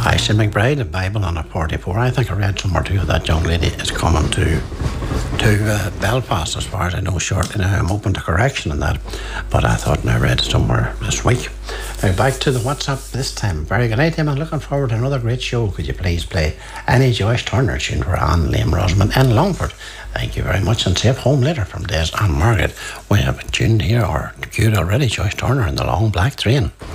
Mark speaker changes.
Speaker 1: Aisha McBride in Bible on a 44. I think I read somewhere too that young lady is coming to Belfast, as far as I know, shortly. Now I'm open to correction on that, but I thought I read it somewhere this week. Now back to the WhatsApp this time. Very good night, Tim. I'm looking forward to another great show. Could you please play any Joyce Turner tune for Anne, Liam, Rosamond and Longford? Thank you very much, and safe home later from Des and Margaret. We have tuned here or queued already Joyce Turner in the Long Black Train.